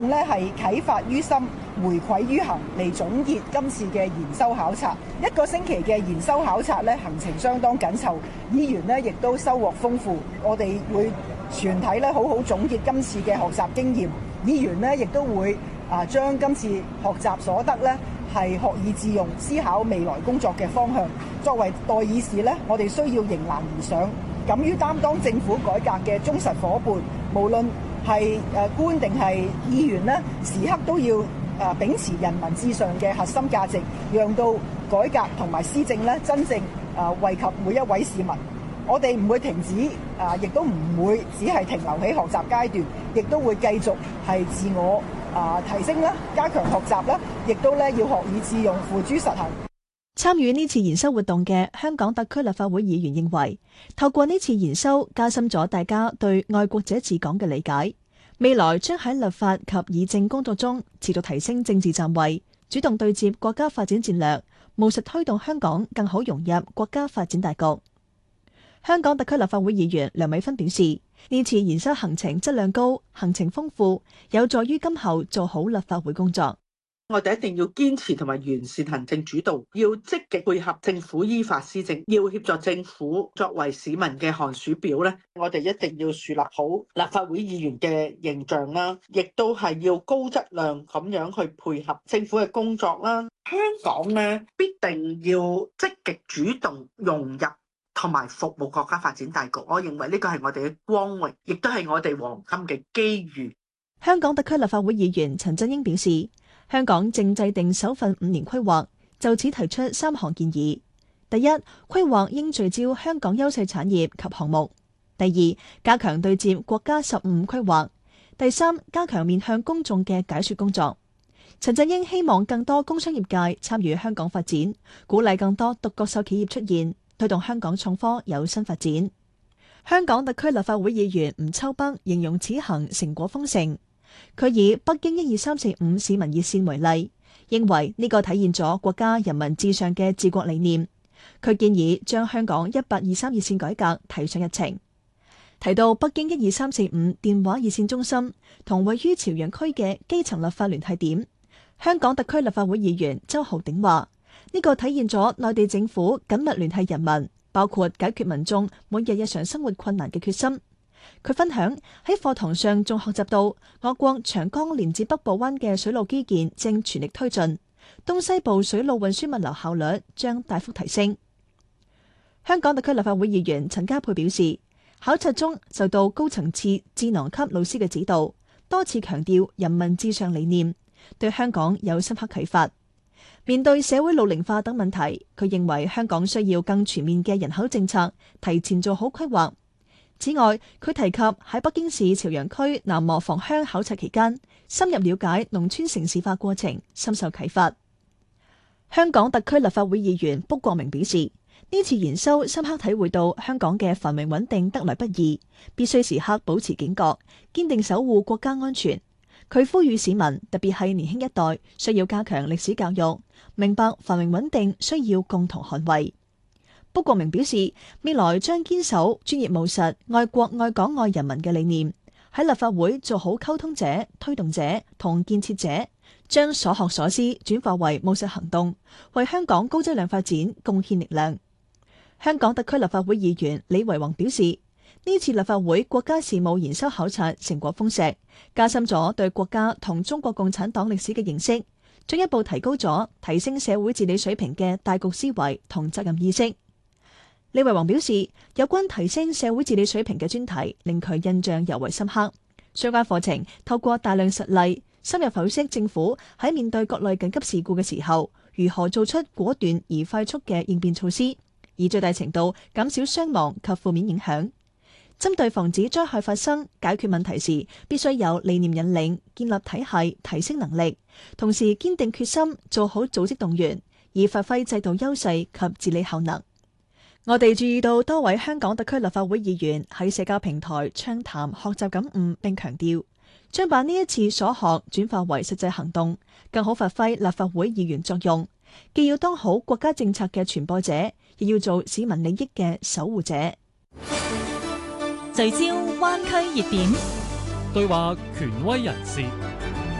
咧係啟發於心，回饋於行嚟總結今次嘅研修考察。一個星期嘅研修考察咧，行程相當緊湊，議員呢亦都收穫豐富。我哋會全體咧好好總結今次嘅學習經驗，議員呢亦都會將今次學習所得咧係學以致用，思考未來工作嘅方向。作為代議士呢，我哋需要迎難而上，敢於擔當政府改革嘅忠實夥伴，無論係官定係議員呢，時刻都要秉持人民至上嘅核心價值，讓到改革同埋施政呢真正惠及每一位市民。我哋唔會停止，亦都唔會只係停留喺學習階段，亦都會繼續係自我提升啦，加強學習啦，亦都咧要學以致用，付諸實行。 參與呢次研修活動嘅香港特區立法會議員認為，透過呢次研修加深咗大家對愛國者治港嘅理解，未來將喺立法及議政工作中持續提升政治站位，主動對接國家發展戰略，務實推動香港更好融入國家發展大局。香港特區立法會議員梁美芬表示，呢次研修行程質量高，行程豐富，有助於今後做好立法會工作。 我哋一定要堅持同埋完善行政主導，要積極配合政府依法施政，要協助政府作為市民嘅寒暑表咧。我哋一定要樹立好立法會議員嘅形象啦，亦都係要高質量咁樣去配合政府嘅工作啦。香港咧必定要積極主動融入同埋服務國家發展大局。我認為呢個係我哋嘅光榮，亦都係我哋黃金嘅機遇。 香港特區立法會議員陳振英表示，香港正制定首份5年規劃，就此提出3項建議。第一，規劃應聚焦香港優勢產業及項目；第二，加強對接國家15規劃；第三，加強面向公眾嘅解說工作。陳振英希望更多工商業界參與香港發展，鼓勵更多獨角獸企業出現，推動香港創科有新發展。香港特區立法會議員吳秋北形容此行成果豐盛。佢以北京12345市民熱線為例，認為呢個體現咗國家人民至上嘅治國理念。佢建議將香港1823熱線改革提上日程。提到北京12345電話熱線中心同位於朝陽區嘅基層立法聯繫點，香港特區立法會議員周浩鼎話：呢個體現咗內地政府緊密聯繫人民，包括解決民眾每日日常生活困難嘅決心。佢分享喺課堂上仲學習到，我國長江連接北部灣嘅水路基建正全力推進，東西部水路運輸物流效率將大幅提升。香港特區立法會議員陳家珮表示，考察中受到高層次智囊級老師嘅指導，多次強調人民至上理念，對香港有深刻啟發。面對社會老齡化等問題，佢認為香港需要更全面嘅人口政策，提前做好規劃。此外，佢提及喺北京市朝陽區南磨房鄉考察期間，深入了解農村城市化過程，深受啟發。香港特區立法會議員卜國明表示，呢次研修深刻體會到香港嘅繁榮穩定得來不易，必須時刻保持警覺，堅定守護國家安全。佢呼籲市民，特別係年輕一代，需要加強歷史教育，明白繁榮穩定需要共同捍衛。卜國明表示，未來將堅守專業務實、愛國愛港愛人民嘅理念，喺立法會做好溝通者、推動者同建設者，將所學所思轉化為務實行動，為香港高質量發展貢獻力量。香港特區立法會議員李惟宏表示，呢次立法會國家事務研修考察成果豐碩，加深咗對國家同中國共產黨歷史嘅認識，進一步提高咗提升社會治理水平嘅大局思維同責任意識。李惟宏表示，有關提升社會治理水平嘅專題令佢印象尤為深刻。相關課程透過大量實例，深入剖析政府喺面對各類緊急事故嘅時候，如何做出果斷而快速嘅應變措施，以最大程度減少傷亡及負面影響。針對防止災害發生、解決問題時，必須有理念引領，建立體系，提升能力，同時堅定決心做好組織動員，以發揮制度優勢及治理效能。我哋注意到多位香港特區立法會議員喺社交平台暢談學習感悟，並強調將把呢一次所學轉化為實際行動，更好發揮立法會議員作用，既要當好國家政策嘅傳播者，亦要做市民利益嘅守護者。 聚焦灣區熱點， 對話權威人士。